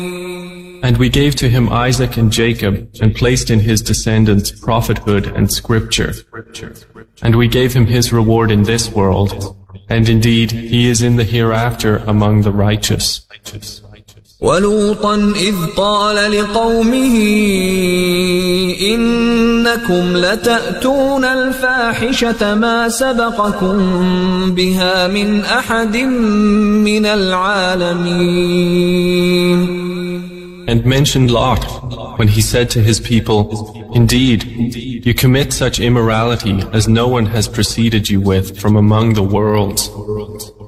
And we gave to him Isaac and Jacob, and placed in his descendants prophethood and scripture. And we gave him his reward in this world, and indeed he is in the hereafter among the righteous. وَلُوطًا إِذْ قَالَ لِقَوْمِهِ إِنَّكُمْ لَتَأْتُونَ الْفَاحِشَةَ مَا سَبَقَكُمْ بِهَا مِنْ أَحَدٍ مِنَ الْعَالَمِينَ. And mention Lot, when he said to his people, Indeed, you commit such immorality as no one has preceded you with from among the worlds.